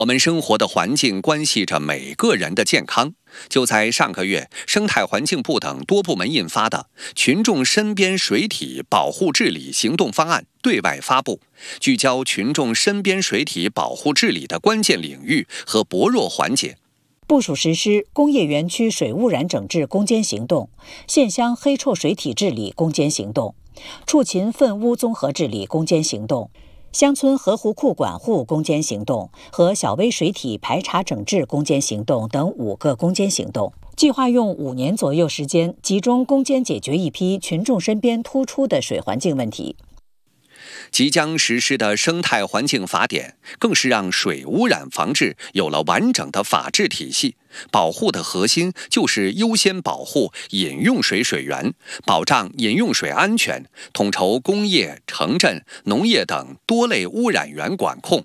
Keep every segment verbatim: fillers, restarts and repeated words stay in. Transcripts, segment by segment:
我们生活的环境关系着每个人的健康。就在上个月，生态环境部等多部门印发的《群众身边水体保护治理行动方案》对外发布，聚焦群众身边水体保护治理的关键领域和薄弱环节。 部署实施工业园区水污染整治攻坚行动、县乡黑臭水体治理攻坚行动、畜禽粪污综合治理攻坚行动、乡村河湖库管护攻坚行动和小微水体排查整治攻坚行动等五个攻坚行动，计划用五年左右时间，集中攻坚解决一批群众身边突出的水环境问题。 即将实施的生态环境法典，更是让水污染防治有了完整的法治体系。保护的核心就是优先保护饮用水水源，保障饮用水安全，统筹工业、城镇、农业等多类污染源管控。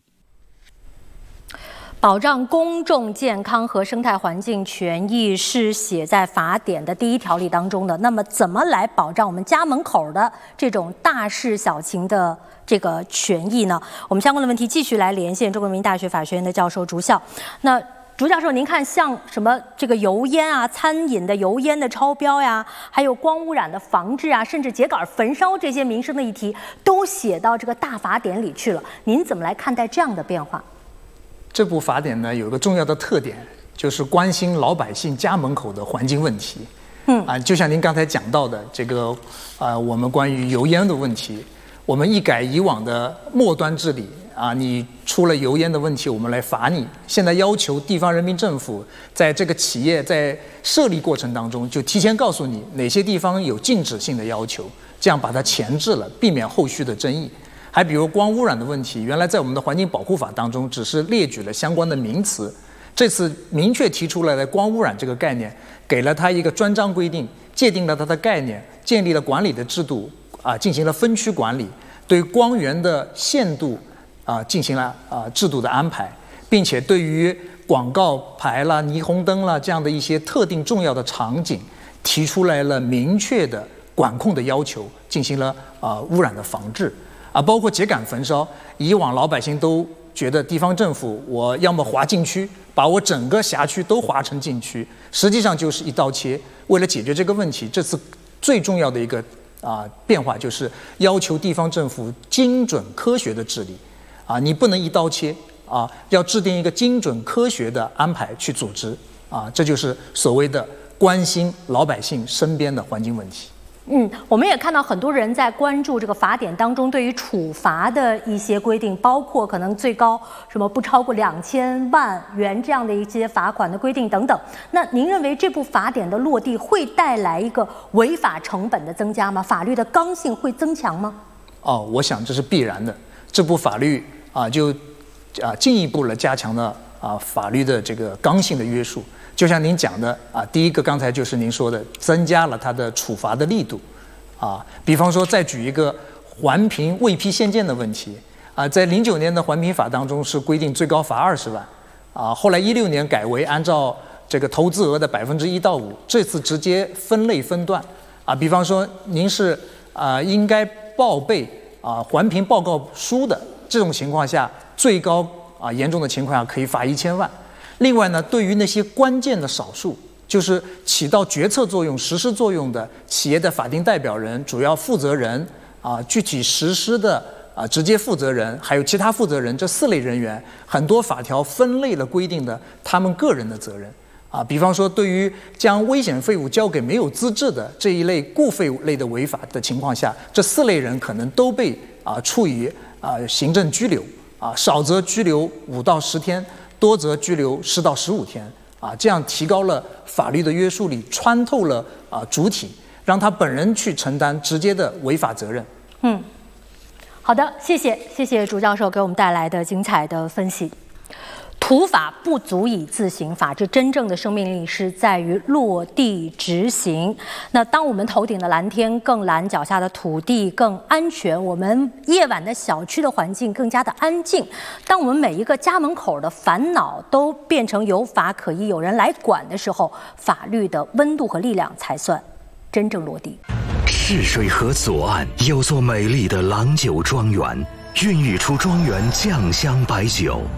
保障公众健康和生态环境权益是写在法典的第一条例当中的。那么，怎么来保障我们家门口的这种大事小情的这个权益呢？我们相关的问题继续来连线中国人民大学法学院的教授竹孝。那竹教授，您看，像什么这个油烟啊、餐饮的油烟的超标呀，还有光污染的防治啊，甚至秸秆焚烧这些民生的议题，都写到这个大法典里去了。您怎么来看待这样的变化？ 这部法典呢，有个重要的特点，就是关心老百姓家门口的环境问题。嗯啊，就像您刚才讲到的这个啊、呃，我们关于油烟的问题，我们一改以往的末端治理啊，你出了油烟的问题，我们来罚你。现在要求地方人民政府在这个企业在设立过程当中，就提前告诉你哪些地方有禁止性的要求，这样把它前置了，避免后续的争议。还比如光污染的问题，原来在我们的环境保护法当中只是列举了相关的名词，这次明确提出来的光污染这个概念，给了它一个专章规定，界定了它的概念，建立了管理的制度，啊，进行了分区管理，对光源的限度啊进行了啊制度的安排，并且对于广告牌啦、霓虹灯啦这样的一些特定重要的场景，提出来了明确的管控的要求，进行了啊污染的防治。啊，包括秸秆焚烧，以往老百姓都觉得地方政府我要么划禁区，把我整个辖区都划成禁区，实际上就是一刀切。为了解决这个问题，这次最重要的一个啊变化就是要求地方政府精准科学的治理，啊，你不能一刀切啊，要制定一个精准科学的安排去组织啊，这就是所谓的关心老百姓身边的环境问题。 嗯，我们也看到很多人在关注这个法典当中对于处罚的一些规定，包括可能最高什么不超过两千万元这样的一些罚款的规定等等。那您认为这部法典的落地会带来一个违法成本的增加吗？法律的刚性会增强吗？ 哦，我想这是必然的。这部法律啊，就啊进一步了加强了啊法律的这个刚性的约束。就像您讲的啊，第一个刚才就是您说的，增加了它的处罚的力度，啊，比方说再举一个环评未批限建的问题啊，在零九年的环评法当中是规定最高罚二十万，啊，后来一六年改为按照这个投资额的百分之一到五，这次直接分类分段，啊，比方说您是啊应该报备啊环评报告书的这种情况下，最高啊严重的情况下可以罚一千万。另外呢，对于那些关键的少数，就是起到决策作用、实施作用的企业的法定代表人、主要负责人啊、具体实施的啊直接负责人，还有其他负责人这四类人员，很多法条分类了规定的他们个人的责任啊。比方说，对于将危险废物交给没有资质的这一类固废物类的违法的情况下，这四类人可能都被啊处以啊行政拘留啊，少则拘留五到十天。多则拘留十到十五天，啊，这样提高了法律的约束力，穿透了啊主体，让他本人去承担直接的违法责任。 嗯，好的，谢谢，谢谢朱教授给我们带来的精彩的分析。土法不足以自行法治，真正的生命力是在于落地执行。那当我们头顶的蓝天更蓝，脚下的土地更安全，我们夜晚的小区的环境更加的安静，当我们每一个家门口的烦恼都变成有法可依、有人来管的时候，法律的温度和力量才算真正落地。 赤水河左岸有座美丽的郎酒庄园，孕育出庄园酱香白酒。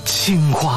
青花